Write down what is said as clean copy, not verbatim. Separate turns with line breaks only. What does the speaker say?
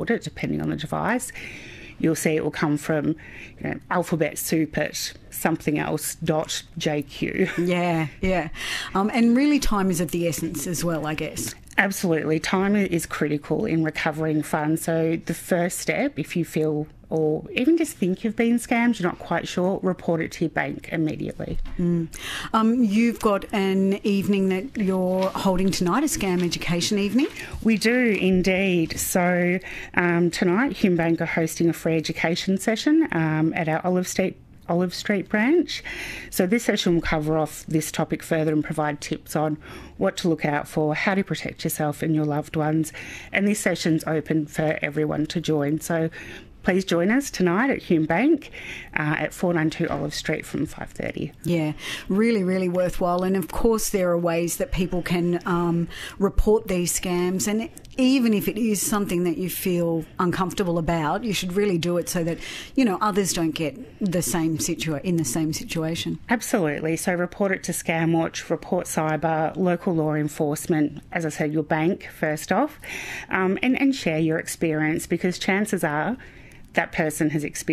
report it, depending on the device. You'll see it will come from alphabet soup at something else .jq.
Yeah. And really time is of the essence as well, I guess.
Absolutely. Time is critical in recovering funds. So the first step, if you feel or even just think you've been scammed, you're not quite sure, report it to your bank immediately.
You've got an evening that you're holding tonight, a scam education evening?
We do indeed. So tonight, Hume Bank are hosting a free education session at our Olive Street branch. So this session will cover off this topic further and provide tips on what to look out for, how to protect yourself and your loved ones. And this session's open for everyone to join. So please join us tonight at Hume Bank at 492 Olive Street from 5:30.
Yeah, really, really worthwhile. And of course there are ways that people can report these scams, and even if it is something that you feel uncomfortable about, you should really do it so that, others don't get in the same situation.
Absolutely. So report it to ScamWatch, report cyber, local law enforcement, as I said, your bank first off, and share your experience, because chances are that person has experienced